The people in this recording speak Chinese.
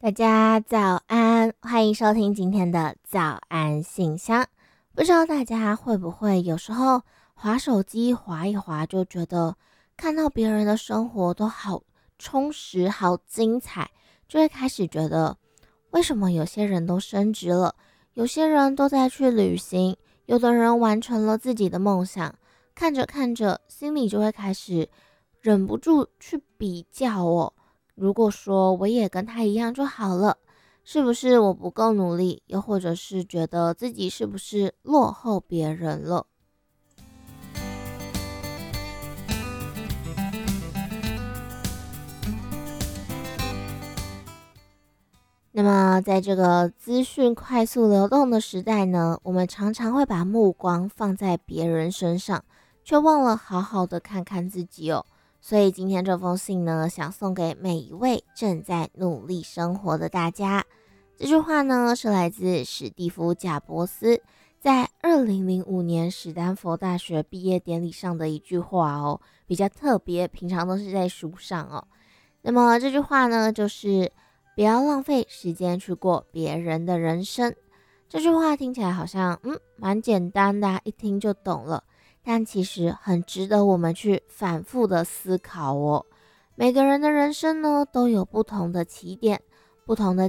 大家早安，欢迎收听今天的早安信箱。不知道大家会不会有时候滑手机滑一滑，就觉得看到别人的生活都好充实、好精彩，就会开始觉得为什么有些人都升职了，有些人都在去旅行，有的人完成了自己的梦想，看着看着，心里就会开始忍不住去比较哦。如果说我也跟他一样就好了，是不是我不够努力？又或者是觉得自己是不是落后别人了？那么，在这个资讯快速流动的时代呢，我们常常会把目光放在别人身上，却忘了好好的看看自己哦。所以今天这封信呢，想送给每一位正在努力生活的大家。这句话呢，是来自史蒂夫·贾伯斯在2005年史丹佛大学毕业典礼上的一句话哦，比较特别，平常都是在书上哦。那么这句话呢，就是不要浪费时间去过别人的人生。这句话听起来好像蛮简单的啊，一听就懂了。但其实很值得我们去反复的思考哦。每个人的人生呢，都有不同的起点、不同的